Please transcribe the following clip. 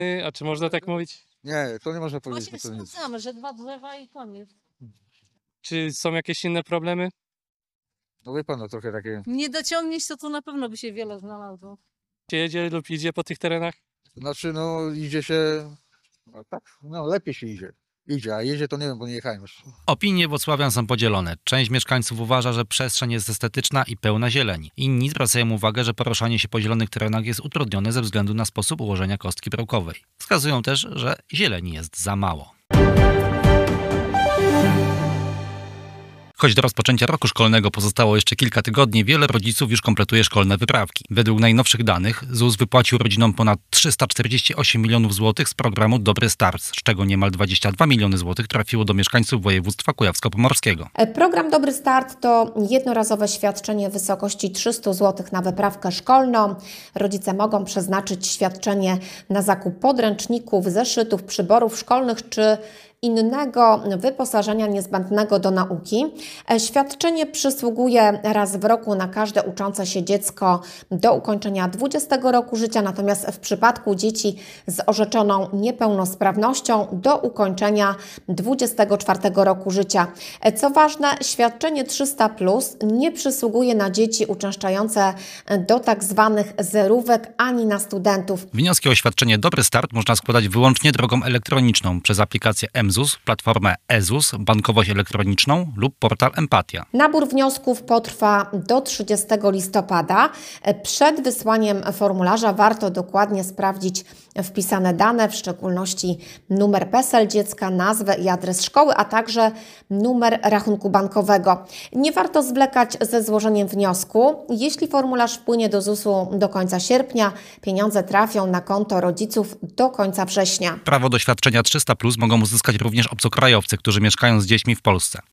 A czy można tak mówić? Nie, to nie można powiedzieć, Właśnie bo to nic. sprawdzamy, że 2 drzewa i koniec. Czy są jakieś inne problemy? No wie pan, no trochę takie, Nie dociągniesz, to na pewno by się wiele znalazło. Czy jedzie lub idzie po tych terenach? znaczy no idzie się, no tak, no lepiej się idzie. Idzie, a jedzie to nie wiem, bo nie jechałem już. Opinie włocławian są podzielone. Część mieszkańców uważa, że przestrzeń jest estetyczna i pełna zieleni. Inni zwracają uwagę, że poruszanie się po zielonych terenach jest utrudnione ze względu na sposób ułożenia kostki bryłkowej. Wskazują też, że zieleni jest za mało. Choć do rozpoczęcia roku szkolnego pozostało jeszcze kilka tygodni, wiele rodziców już kompletuje szkolne wyprawki. Według najnowszych danych ZUS wypłacił rodzinom ponad 348 milionów złotych z programu Dobry Start, z czego niemal 22 miliony złotych trafiło do mieszkańców województwa kujawsko-pomorskiego. Program Dobry Start to jednorazowe świadczenie w wysokości 300 zł na wyprawkę szkolną. Rodzice mogą przeznaczyć świadczenie na zakup podręczników, zeszytów, przyborów szkolnych czy innego wyposażenia niezbędnego do nauki. Świadczenie przysługuje raz w roku na każde uczące się dziecko do ukończenia 20 roku życia, natomiast w przypadku dzieci z orzeczoną niepełnosprawnością do ukończenia 24 roku życia. Co ważne, świadczenie 300+ nie przysługuje na dzieci uczęszczające do tzw. zerówek ani na studentów. Wnioski o świadczenie Dobry Start można składać wyłącznie drogą elektroniczną przez aplikację mZUS, platformę eZUS, bankowość elektroniczną lub portal Empatia. Nabór wniosków potrwa do 30 listopada. Przed wysłaniem formularza warto dokładnie sprawdzić wpisane dane, w szczególności numer PESEL dziecka, nazwę i adres szkoły, a także numer rachunku bankowego. Nie warto zwlekać ze złożeniem wniosku. Jeśli formularz wpłynie do ZUS-u do końca sierpnia, pieniądze trafią na konto rodziców do końca września. Prawo do świadczenia 300+ mogą uzyskać również obcokrajowcy, którzy mieszkają z dziećmi w Polsce.